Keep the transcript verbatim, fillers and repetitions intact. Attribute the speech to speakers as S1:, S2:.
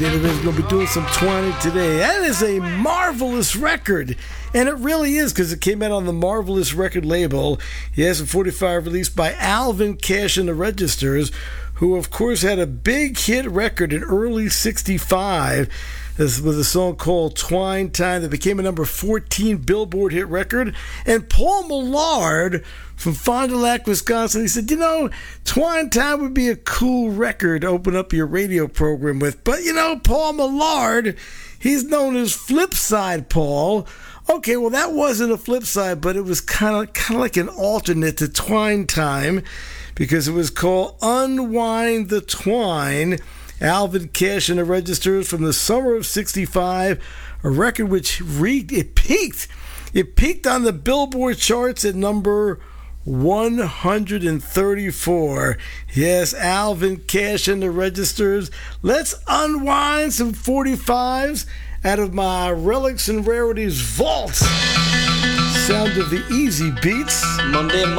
S1: We're going to be doing some twining today. That is a marvelous record. And it really is, because it came out on the Marvelous record label. Yes, a forty-five released by Alvin Cash and the Registers, who of course had a big hit record in early sixty-five with a song called Twine Time that became a number fourteen Billboard hit record. And Paul Millard from Fond du Lac, Wisconsin, he said, you know, Twine Time would be a cool record to open up your radio program with. But, you know, Paul Millard, he's known as Flipside Paul. Okay, well, that wasn't a flip side, but it was kind of kind of like an alternate to Twine Time, because it was called Unwind the Twine. Alvin Cash and the Registers from the summer of sixty-five, a record which reeked, it peaked. It peaked on the Billboard charts at number one hundred thirty-four. Yes, Alvin Cash and the Registers. Let's unwind some forty-fives out of my Relics and Rarities vault. Sound of the Easy Beats.
S2: Monday,